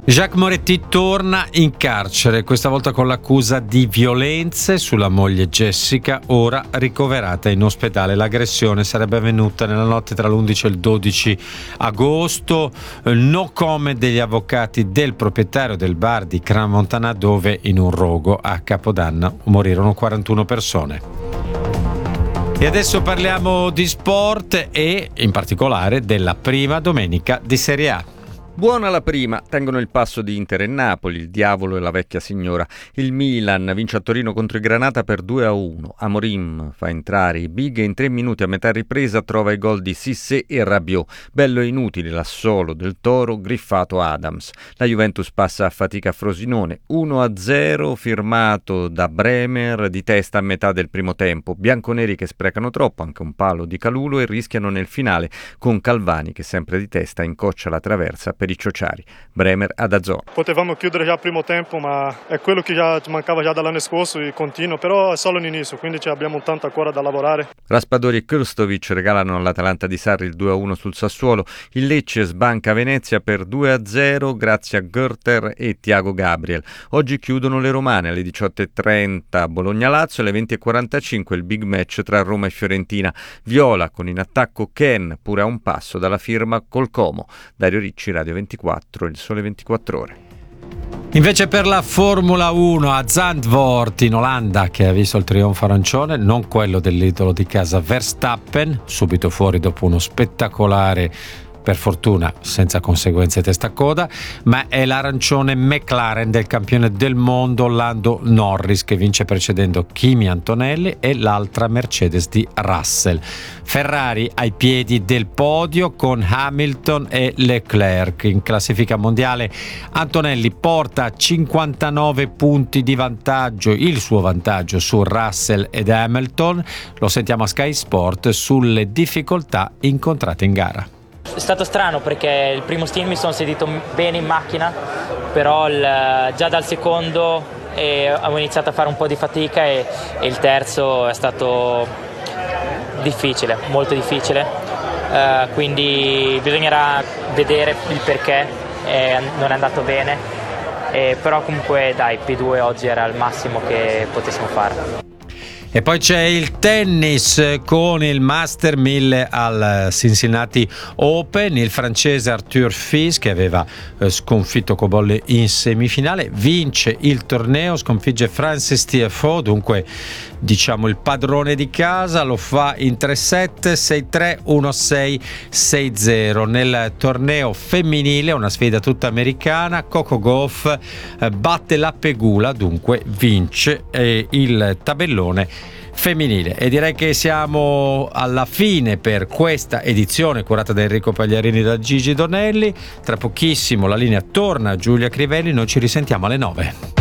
Jacques Moretti torna in carcere, questa volta con l'accusa di violenze sulla moglie Jessica, ora ricoverata in ospedale. L'aggressione sarebbe avvenuta nella notte tra l'11 e il 12 agosto. No comment degli avvocati del proprietario del bar di Crans-Montana, dove in un rogo a Capodanno morirono 41 persone. E adesso parliamo di sport e in particolare della prima domenica di Serie A. Buona la prima, tengono il passo di Inter e Napoli, il diavolo e la vecchia signora. Il Milan vince a Torino contro il Granata per 2-1. Amorim fa entrare i big e in 3 minuti a metà ripresa trova i gol di Cissé e Rabiot. Bello e inutile l'assolo del Toro, griffato Adams. La Juventus passa a fatica a Frosinone, 1-0 firmato da Bremer di testa a metà del primo tempo. Bianconeri che sprecano troppo, anche un palo di Calulo, e rischiano nel finale con Calvani che sempre di testa incoccia la traversa per i ciociari. Bremer ad DAZN. Potevamo chiudere già il primo tempo, ma è quello che già mancava già dall'anno scorso e continuo, però è solo l'inizio, quindi abbiamo tanto ancora da lavorare. Raspadori e Krstovic regalano all'Atalanta di Sarri il 2-1 sul Sassuolo. Il Lecce sbanca Venezia per 2-0 grazie a Görter e Thiago Gabriel. Oggi chiudono le romane alle 18:30 Bologna-Lazio, alle 20:45 il big match tra Roma e Fiorentina. Viola con in attacco Ken, pure a un passo dalla firma col Como. Dario Ricci, Radio 24, il Sole 24 Ore. Invece per la Formula 1 a Zandvoort in Olanda, che ha visto il trionfo arancione, non quello dell'idolo di casa Verstappen, subito fuori dopo uno spettacolare, per fortuna senza conseguenze testa a coda, ma è l'arancione McLaren del campione del mondo Lando Norris, che vince precedendo Kimi Antonelli e l'altra Mercedes di Russell. Ferrari ai piedi del podio con Hamilton e Leclerc. In classifica mondiale Antonelli porta 59 punti di vantaggio, il suo vantaggio su Russell ed Hamilton. Lo sentiamo a Sky Sport sulle difficoltà incontrate in gara. È stato strano perché il primo stint mi sono sedito bene in macchina, però già dal secondo avevo iniziato a fare un po' di fatica e il terzo è stato difficile, molto difficile, quindi bisognerà vedere il perché non è andato bene, però comunque dai, P2 oggi era il massimo che potessimo fare. E poi c'è il tennis con il Master 1000 al Cincinnati Open. Il francese Arthur Fils, che aveva sconfitto Cobolle in semifinale, vince il torneo, sconfigge Francis Tiafoe, dunque diciamo il padrone di casa, lo fa in 3-7, 6-3, 1-6, 6-0. Nel torneo femminile, una sfida tutta americana, Coco Gauff batte la Pegula, dunque vince il tabellone femminile. E direi che siamo alla fine per questa edizione curata da Enrico Pagliarini e da Gigi Donelli. Tra pochissimo la linea torna a Giulia Crivelli, noi ci risentiamo alle 9.